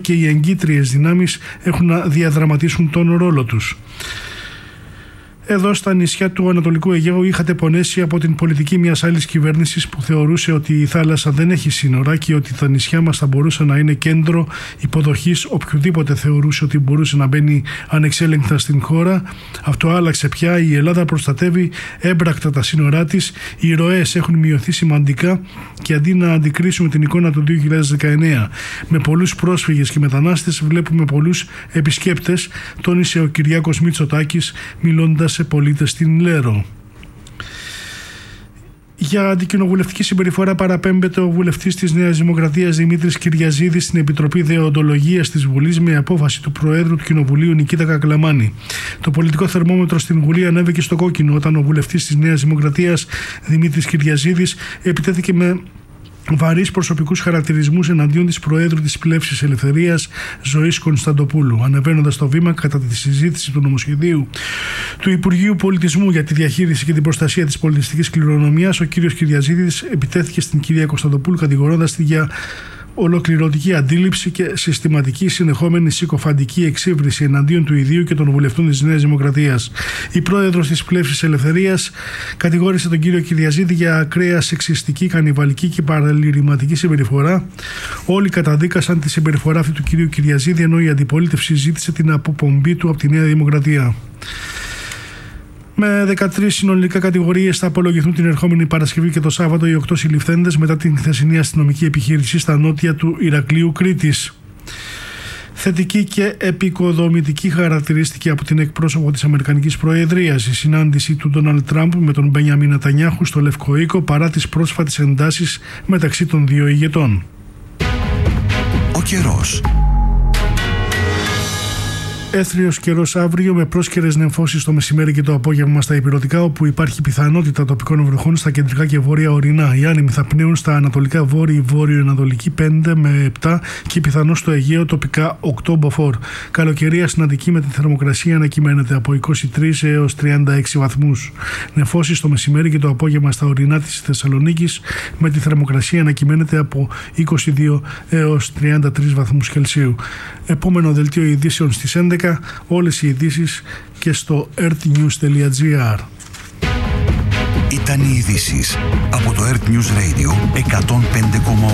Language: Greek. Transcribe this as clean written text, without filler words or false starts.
και οι εγκύτριες δυνάμεις έχουν να διαδραματίσουν τον ρόλο τους. Εδώ στα νησιά του Ανατολικού Αιγαίου είχατε πονέσει από την πολιτική μιας άλλης κυβέρνησης που θεωρούσε ότι η θάλασσα δεν έχει σύνορα και ότι τα νησιά μας θα μπορούσαν να είναι κέντρο υποδοχής οποιοδήποτε θεωρούσε ότι μπορούσε να μπαίνει ανεξέλεγκτα στην χώρα. Αυτό άλλαξε πια. Η Ελλάδα προστατεύει έμπρακτα τα σύνορά της. Οι ροές έχουν μειωθεί σημαντικά και αντί να αντικρίσουμε την εικόνα του 2019 με πολλούς πρόσφυγες και μετανάστες, βλέπουμε πολλούς επισκέπτες, τόνισε ο Κυριάκος Μητσοτάκης μιλώντας σε πολίτες στην Λέρο. Για αντικοινοβουλευτική συμπεριφορά παραπέμπεται ο βουλευτής της Νέας Δημοκρατίας Δημήτρης Κυριαζίδης στην Επιτροπή Δεοντολογίας της Βουλής με απόφαση του Προέδρου του Κοινοβουλίου Νικήτα Κακλαμάνη. Το πολιτικό θερμόμετρο στην Βουλή ανέβηκε στο κόκκινο όταν ο βουλευτής της Νέας Δημοκρατίας Δημήτρης Κυριαζίδης επιτέθηκε με βαρύς προσωπικούς χαρακτηρισμούς εναντίον της Προέδρου της Πλεύσης Ελευθερίας Ζωής Κωνσταντοπούλου. Ανεβαίνοντας το βήμα κατά τη συζήτηση του νομοσχεδίου του Υπουργείου Πολιτισμού για τη διαχείριση και την προστασία της πολιτιστικής κληρονομιάς, ο κύριος Κυριαζίδης επιτέθηκε στην κυρία Κωνσταντοπούλου κατηγορώντας τη για ολοκληρωτική αντίληψη και συστηματική συνεχόμενη συκοφαντική εξύβριση εναντίον του ιδίου και των βουλευτών της Νέας Δημοκρατίας. Η πρόεδρος της Πλεύσης Ελευθερίας κατηγόρησε τον κύριο Κυριαζίδη για ακραία σεξιστική, κανιβαλική και παραλυρηματική συμπεριφορά. Όλοι καταδίκασαν τη συμπεριφορά αυτή του κυρίου Κυριαζίδη, ενώ η αντιπολίτευση ζήτησε την αποπομπή του από τη Νέα Δημοκρατία. Με 13 συνολικά κατηγορίες θα απολογηθούν την ερχόμενη Παρασκευή και το Σάββατο οι 8 συλληφθέντες μετά την χθεσινή αστυνομική επιχείρηση στα νότια του Ηρακλείου Κρήτης. Θετική και επικοδομητική χαρακτηρίστηκε από την εκπρόσωπο της Αμερικανικής Προεδρίας η συνάντηση του Ντόναλντ Τραμπ με τον Μπενιαμίν Νετανιάχου στο Λευκό Οίκο παρά τις πρόσφατες εντάσεις μεταξύ των δύο ηγετών. Ο καιρός. Έθριος καιρός αύριο με πρόσκαιρες νεμφώσεις το μεσημέρι και το απόγευμα στα ηπειρωτικά, όπου υπάρχει πιθανότητα τοπικών βροχών στα κεντρικά και βόρεια ορεινά. Οι άνεμοι θα πνέουν στα ανατολικά βόρειο-ανατολική 5 με 7 και πιθανώς στο Αιγαίο τοπικά 8 μποφόρ. Καλοκαιρία στην Αττική με τη θερμοκρασία να κυμαίνεται από 23 έως 36 βαθμούς. Νεμφώσεις το μεσημέρι και το απόγευμα στα ορεινά της Θεσσαλονίκης με τη θερμοκρασία να κυμαίνεται από 22 έως 33 βαθμούς Κελσίου. Επόμενο δελτίο ειδήσεων στις 11. Όλες οι ειδήσεις και στο earthnews.gr. Ήταν οι ειδήσεις από το Earth News Radio 105,8.